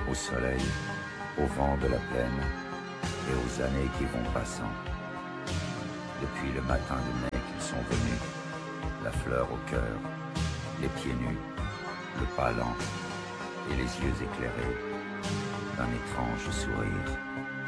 au soleil, au vent de la plaine et aux années qui vont passant. Depuis le matin de mai qu'ils sont venus, la fleur au cœur, les pieds nus, le pas lent et les yeux éclairés d'un étrange sourire.